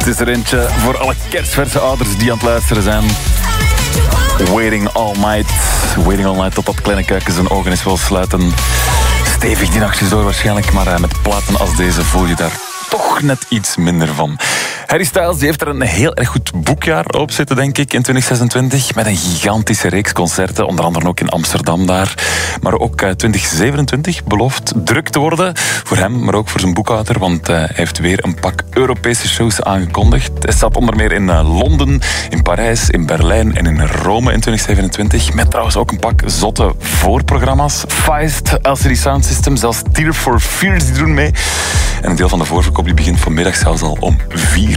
is er eentje voor alle kerstverse ouders die aan het luisteren zijn. Waiting all night. Waiting all night tot dat kleine kuiken zijn ogen eens wil sluiten. Stevig die nachtjes door waarschijnlijk, maar met platen als deze voel je daar toch net iets minder van. Harry Styles die heeft er een heel erg goed boekjaar op zitten, denk ik, in 2026. Met een gigantische reeks concerten, onder andere ook in Amsterdam daar. Maar ook 2027 belooft druk te worden. Voor hem, maar ook voor zijn boekhouder, want hij heeft weer een pak Europese shows aangekondigd. Hij staat onder meer in Londen, in Parijs, in Berlijn en in Rome in 2027. Met trouwens ook een pak zotte voorprogramma's. Feist, LCD Sound System, zelfs Tears for Fears die doen mee. En een deel van de voorverkoop die begint vanmiddag zelfs al om 4.